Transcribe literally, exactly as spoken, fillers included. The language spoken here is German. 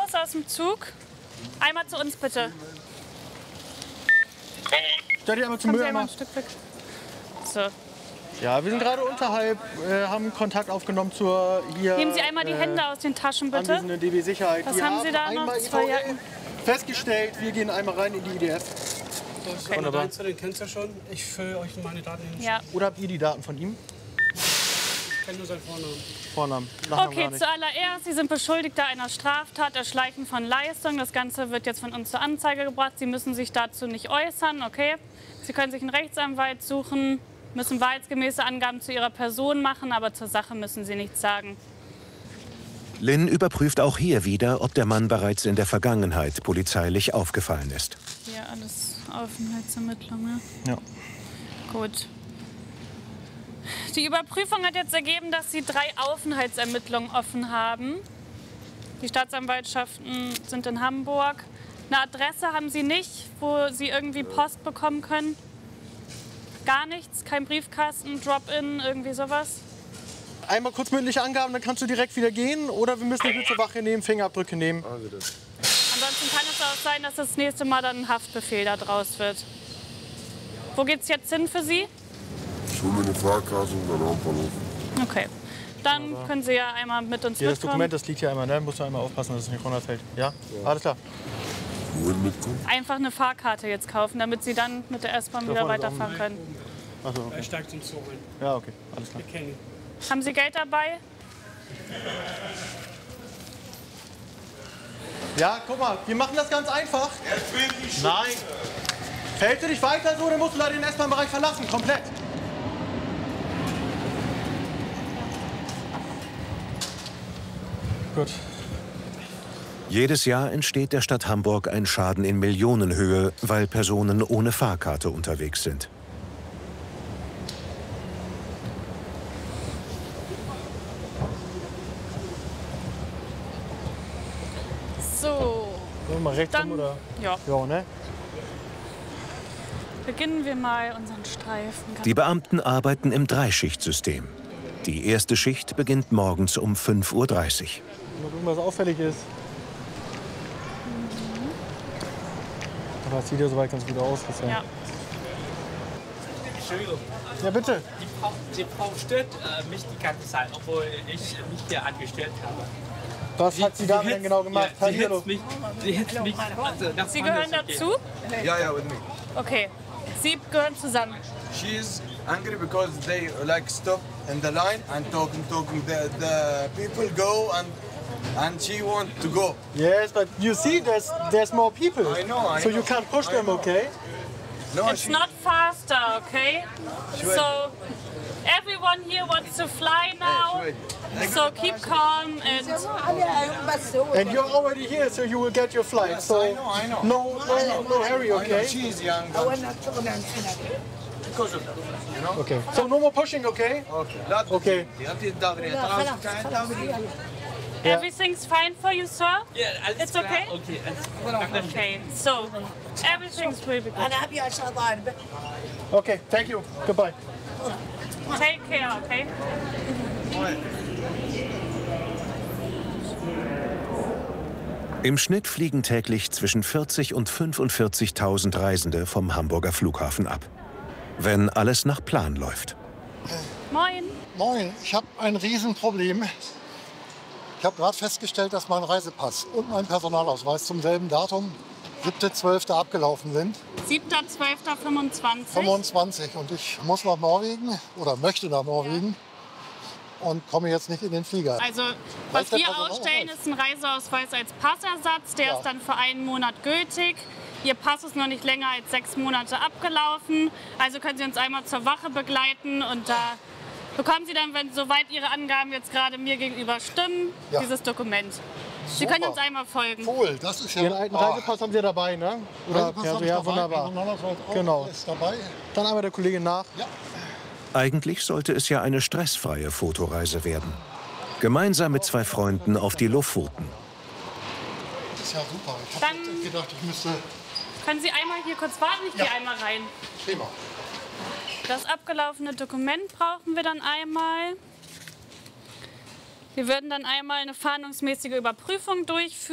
raus aus dem Zug. Einmal zu uns, bitte. Stell dich einmal zum Kommen Sie einmal Mülleimer. ein Stück weg. So. Ja, wir sind gerade unterhalb, äh, haben Kontakt aufgenommen zur hier. Nehmen Sie einmal die äh, Hände aus den Taschen, bitte. anwesenden D B Sicherheit. Was Die haben Sie da noch? einmal Zwei I V L Jacken. festgestellt, wir gehen einmal rein in die I D F. Okay. Wunderbar. Den kennst du schon. Ich fülle euch meine Daten hin. Ja. Oder habt ihr die Daten von ihm? Ich kenne nur seinen Vornamen. Vornamen. Nachnamen Okay, gar nicht. zuallererst, Sie sind Beschuldigter einer Straftat, Erschleichen von Leistung. Das Ganze wird jetzt von uns zur Anzeige gebracht. Sie müssen sich dazu nicht äußern, okay? Sie können sich einen Rechtsanwalt suchen, müssen wahrheitsgemäße Angaben zu Ihrer Person machen, aber zur Sache müssen Sie nichts sagen. Lynn überprüft auch hier wieder, ob der Mann bereits in der Vergangenheit polizeilich aufgefallen ist. Hier alles Aufenthaltsermittlung, ja? Ja. Gut. Die Überprüfung hat jetzt ergeben, dass Sie drei Aufenthaltsermittlungen offen haben. Die Staatsanwaltschaften sind in Hamburg. Eine Adresse haben Sie nicht, wo Sie irgendwie Post bekommen können? Gar nichts? Kein Briefkasten, Drop-in, irgendwie sowas? Einmal kurz mündliche Angaben, dann kannst du direkt wieder gehen. Oder wir müssen dich mit zur Wache nehmen, Fingerabdrücke nehmen. Ansonsten kann es auch sein, dass das nächste Mal dann ein Haftbefehl da draus wird. Wo geht's jetzt hin für Sie? Ich hole mir eine Fahrkarte und dann Hauptbahnhof. Okay. Dann können Sie ja einmal mit uns Hier das mitkommen. Dokument, das liegt hier einmal, ne? Musst du einmal aufpassen, dass es nicht runterfällt. Ja? ja. Alles klar. Wohin mitkommen? Einfach eine Fahrkarte jetzt kaufen, damit Sie dann mit der S-Bahn wieder vorne ist auch weiterfahren können. Achso, okay. Er steigt zum Zug ein. Ja, okay. Alles klar. Wir kennen ihn. Haben Sie Geld dabei? Ja, guck mal, wir machen das ganz einfach. Nein. Fällst du dich weiter so, dann musst du leider den S-Bahn-Bereich verlassen, komplett. Gut. Jedes Jahr entsteht der Stadt Hamburg ein Schaden in Millionenhöhe, weil Personen ohne Fahrkarte unterwegs sind. So, Wollen wir mal rechts dann rum, oder? ja, Ja, ne? beginnen wir mal unseren Streifen. Die Beamten arbeiten im Dreischichtsystem. Die erste Schicht beginnt morgens um fünf Uhr dreißig. Mal gucken, was auffällig ist. Aber das sieht ja soweit ganz gut aus. Bisher. Ja. Entschuldigung, Ja, bitte. die Frau, die Frau stört äh, mich die ganze Zeit, obwohl ich mich hier angestellt habe. Was hat die Dame denn genau gemacht? Ja, sie Hallo. hetzt mich, sie hetzt mich also nach Sie vorne gehören zu gehen. dazu? Yeah, yeah, with me. Okay. Sie gehören zusammen. She's angry because they like stop in the line and talking, talking. The, the people go and and she want to go. Yes, but you see, there's there's more people. I know, I so know. you can't push I them, know. okay? No, It's she, not faster, okay? Sure. So, everyone here wants to fly now. So keep calm and And you're already here, so you will get your flight. So I know, I know. no, no, no hurry, I know okay? she's young. Because of that, you know. Okay. So no more pushing, okay? Okay. لا Okay. تغطي الدغري تراوش كان everything's fine for you, sir? Ja, alles It's klar. okay? Okay, alles klar. Okay, so everything's will be good. أنا أبي عشان ضاربة. Okay, thank you. Goodbye. Take care, okay? Im Schnitt fliegen täglich zwischen vierzig und fünfundvierzigtausend Reisende vom Hamburger Flughafen ab. Wenn alles nach Plan läuft. Moin. Moin, ich habe ein Riesenproblem. Ich habe gerade festgestellt, dass mein Reisepass und mein Personalausweis zum selben Datum, siebter zwölfter abgelaufen sind. siebter zwölfter fünfundzwanzig. fünfundzwanzig. Und ich muss nach Norwegen oder möchte nach Norwegen und komme jetzt nicht in den Flieger. Also, Weil was der wir Personalausweis- ausstellen, ist ein Reiseausweis als Passersatz. Der Ja. ist dann für einen Monat gültig. Ihr Pass ist noch nicht länger als sechs Monate abgelaufen. Also können Sie uns einmal zur Wache begleiten und da bekommen Sie dann, wenn soweit Ihre Angaben jetzt gerade mir gegenüber stimmen, Ja. dieses Dokument. Sie Super. können uns einmal folgen. Cool, das ist ja... Ihren alten Ah, Reisepass haben Sie dabei, ne? Oder? Reisepass Ja, hab ich ja, dabei, wunderbar. Personalausweis auch, Genau. ist dabei. Dann einmal der Kollegin nach. Ja. Eigentlich sollte es ja eine stressfreie Fotoreise werden. Gemeinsam mit zwei Freunden auf die Lofoten. Das ist ja super. Ich Dann- habe gedacht, ich müsste... Können Sie einmal hier kurz warten? Ich Ja. gehe einmal rein. Prima. Das abgelaufene Dokument brauchen wir dann einmal. Wir würden dann einmal eine fahndungsmäßige Überprüfung durchführen.